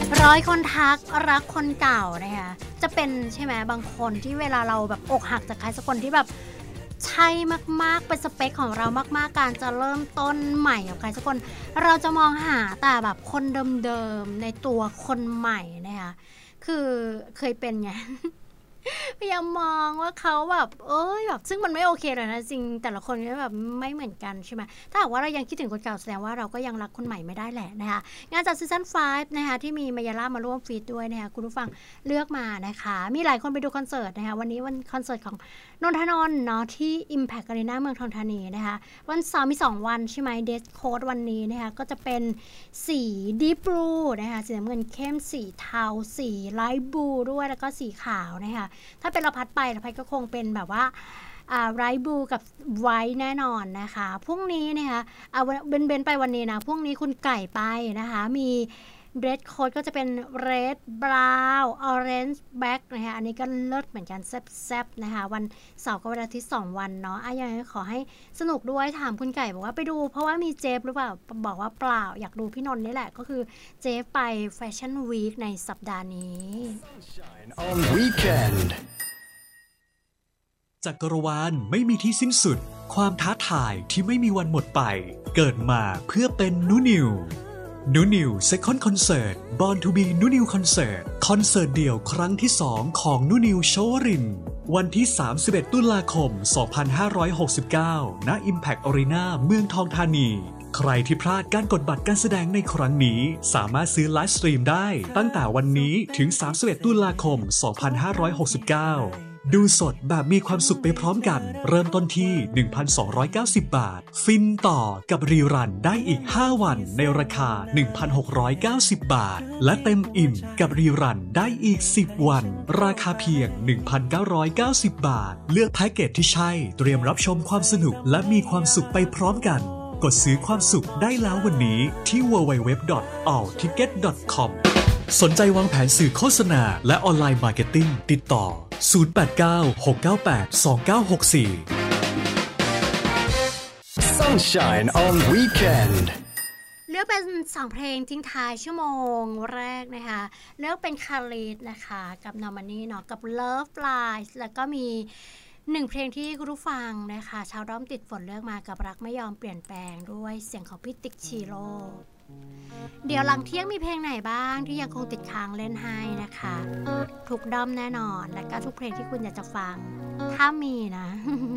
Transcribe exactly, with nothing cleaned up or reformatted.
ร้อยคนทักรักคนเก่านะคะจะเป็นใช่ไหมบางคนที่เวลาเราแบบอกหักจากใครสักคนที่แบบใช่มากๆเป็นสเปคของเรามากๆการจะเริ่มต้นใหม่กับใครสักคนเราจะมองหาแต่แบบคนเดิมๆในตัวคนใหม่นะคะคือเคยเป็นไง พยายามมองว่าเขาแบบเอ้ยแบบซึ่งมันไม่โอเคเลยนะจริงแต่ละคนก็แบบไม่เหมือนกันใช่ไหมถ้าหากว่าเรายังคิดถึงคนเก่าแสดงว่าเราก็ยังรักคนใหม่ไม่ได้แหละนะคะงานจัดซีซั่นห้านะคะที่มีมายาล่ามาร่วมฟีดด้วยนะคะคุณผู้ฟังเลือกมานะคะมีหลายคนไปดูคอนเสิร์ตนะคะวันนี้วันคอนเสิร์ตของนนทนนท์เนาะที่ Impact Arena เมืองทองธานีนะคะวันเสาร์มีสองวันใช่ไหมเดสโค้ดวันนี้นะคะก็จะเป็นสีดีบลูนะคะสีน้ำเงินเข้มสีเทาสีไลท์บลูด้วยแล้วก็สีขาวนะคะถ้าเป็นเราพัดไปเราพัดก็คงเป็นแบบว่าไรท์บลูกับไวท์แน่นอนนะคะพรุ่งนี้นะคะเอาเบนเบนไปวันนี้นะพรุ่งนี้คุณไก่ไปนะคะมีเรดโค้ดก็จะเป็นเรดบราวน์ออเรนจ์แบ็กนะคะอันนี้ก็เลิศเหมือนกันแซ่บๆนะคะวันเสาร์กับวันอาทิตย์สองวันเนาะอ่ะยังไงขอให้สนุกด้วยถามคุณไก่บอกว่าไปดูเพราะว่ามีเจฟหรือเปล่าบอกว่าเปล่าอยากดูพี่นนท์นี่แหละก็คือเจฟไปแฟชั่นวีคในสัปดาห์นี้ on weekend จักรวาลไม่มีที่สิ้นสุดความท้าทายที่ไม่มีวันหมดไปเกิดมาเพื่อเป็นนูนิวนูนิว Second Concert Born to be นูนิว Concert คอนเสิร์ตเดี่ยวครั้งที่สองของนูนิวโชวรินวันที่สามสิบเอ็ดตุลาคมสองพันห้าร้อยหกสิบเก้าณ Impact Arena เมืองทองธานีใครที่พลาดการกดบัตรการแสดงในครั้งนี้สามารถซื้อไลฟ์สตรีมได้ตั้งแต่วันนี้ถึงสามสิบเอ็ดตุลาคมสองพันห้าร้อยหกสิบเก้าดูสดแบบมีความสุขไปพร้อมกันเริ่มต้นที่ หนึ่งพันสองร้อยเก้าสิบ บาทฟินต่อกับรีรันได้อีกห้าวันในราคา หนึ่งพันหกร้อยเก้าสิบ บาทและเต็มอิ่มกับรีรันได้อีกสิบวันราคาเพียง หนึ่งพันเก้าร้อยเก้าสิบ บาทเลือกแพ็กเกจที่ใช่เตรียมรับชมความสนุกและมีความสุขไปพร้อมกันกดซื้อความสุขได้แล้ววันนี้ที่ ดับเบิลยู ดับเบิลยู ดับเบิลยู ดอท ออล ทิเก็ต ดอท คอม สนใจวางแผนสื่อโฆษณาและออนไลน์มาร์เก็ตติ้งติดต่อศูนย์ แปด เก้า หก เก้า แปด สอง เก้า หก สี่ Sunshine on weekend เลือกเป็นสองเพลงทิ้งท้ายชั่วโมงแรกนะคะเลือกเป็นคาริสนะคะกับนอร์มานี่เนาะกับ Love Lies แล้วก็มีหนึ่งเพลงที่คุณผู้ฟังนะคะชาวด้อมติดฝนเลือกมากับรักไม่ยอมเปลี่ยนแปลงด้วยเสียงของพี่ติ๊กชิโร่เดี๋ยวหลังเที่ยงมีเพลงไหนบ้างที่ยังคงติดค้างเล่นให้นะคะทุกด้อมแน่นอนและก็ทุกเพลงที่คุณอยากจะฟังถ้ามีนะ